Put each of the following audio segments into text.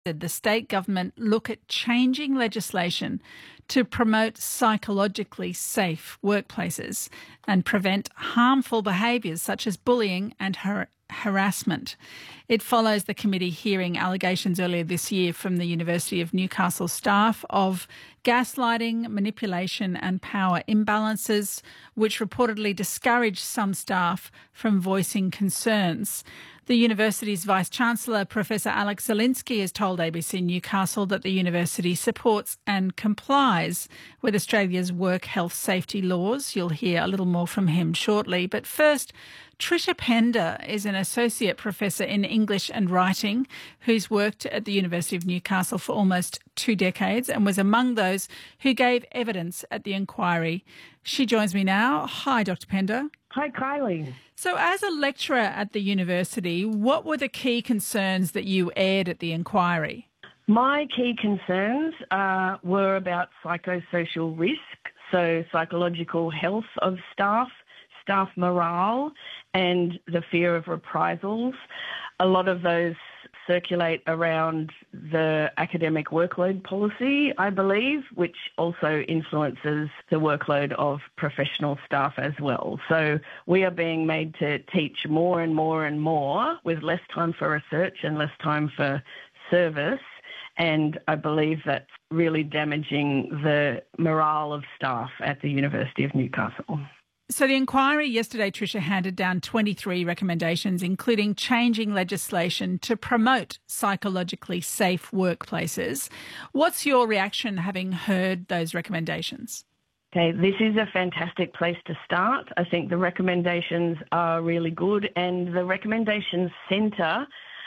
the state government look at changing legislation to promote psychologically safe workplaces and prevent harmful behaviours such as bullying and harassment. It follows the committee hearing allegations earlier this year from the University of Newcastle staff of gaslighting, manipulation and power imbalances, which reportedly discouraged some staff from voicing concerns. The university's Vice-Chancellor, Professor Alex Zelinsky, has told ABC Newcastle that the university supports and complies with Australia's work health safety laws. You'll hear a little more from him shortly. But first, Trisha Pender is an Associate Professor in English and Writing who's worked at the University of Newcastle for almost 2 decades and was among those who gave evidence at the inquiry. She joins me now. Hi, Dr. Pender. Hi, Kylie. So as a lecturer at the university, what were the key concerns that you aired at the inquiry? My key concerns were about psychosocial risk, so psychological health of staff morale, and the fear of reprisals. A lot of those circulate around the academic workload policy, I believe, which also influences the workload of professional staff as well. So we are being made to teach more and more and more with less time for research and less time for service. And I believe that's really damaging the morale of staff at the University of Newcastle. So the inquiry yesterday, Trisha, handed down 23 recommendations, including changing legislation to promote psychologically safe workplaces. What's your reaction having heard those recommendations? Okay, this is a fantastic place to start. I think the recommendations are really good, and the recommendations centre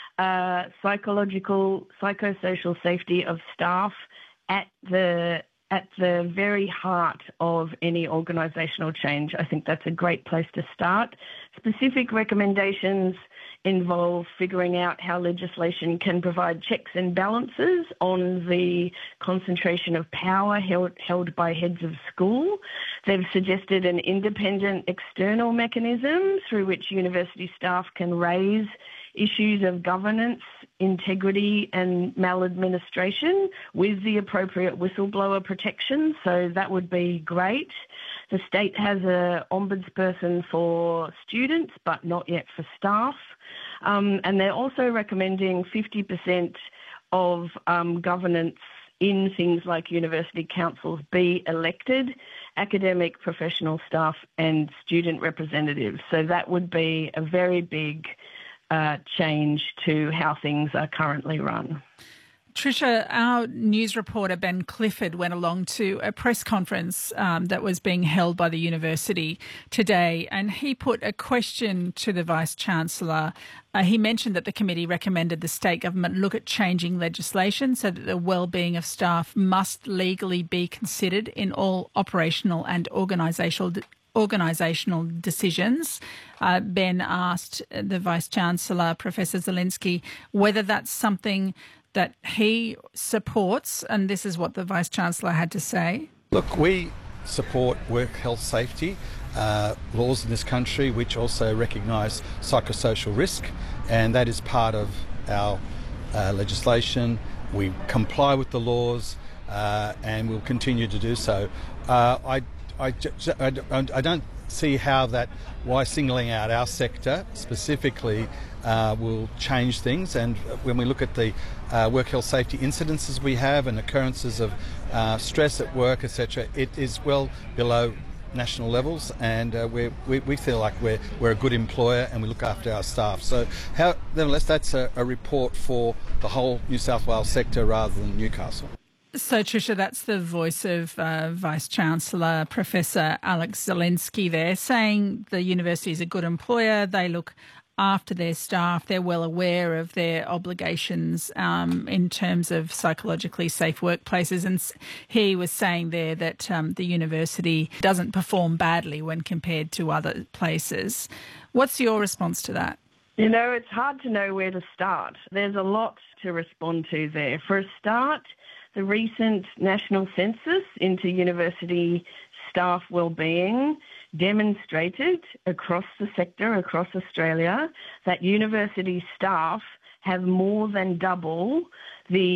psychosocial safety of staff at the very heart of any organisational change. I think that's a great place to start. Specific recommendations involve figuring out how legislation can provide checks and balances on the concentration of power held by heads of school. They've suggested an independent external mechanism through which university staff can raise issues of governance, integrity and maladministration with the appropriate whistleblower protection. So that would be great. The state has an ombudsperson for students, but not yet for staff. And they're also recommending 50% of governance in things like university councils be elected academic, professional staff and student representatives. So that would be a very big change to how things are currently run. Trisha, our news reporter Ben Clifford went along to a press conference that was being held by the university today, and he put a question to the Vice-Chancellor. He mentioned that the committee recommended the state government look at changing legislation so that the well-being of staff must legally be considered in all operational and organisational decisions. Ben asked the Vice-Chancellor, Professor Zelinsky, whether that's something that he supports, and this is what the Vice-Chancellor had to say. Look, we support work health safety laws in this country which also recognise psychosocial risk, and that is part of our legislation. We comply with the laws and we'll continue to do so. I don't see why singling out our sector specifically will change things. And when we look at the work health safety incidences we have and occurrences of stress at work, etc., it is well below national levels, and we feel like we're a good employer and we look after our staff. So nevertheless, that's a report for the whole New South Wales sector rather than Newcastle. So, Trisha, that's the voice of Vice-Chancellor Professor Alex Zelinsky there, saying the university is a good employer. They look after their staff. They're well aware of their obligations in terms of psychologically safe workplaces. And he was saying there that the university doesn't perform badly when compared to other places. What's your response to that? You know, it's hard to know where to start. There's a lot to respond to there. For a start, the recent national census into university staff wellbeing demonstrated across the sector, across Australia, that university staff have more than double the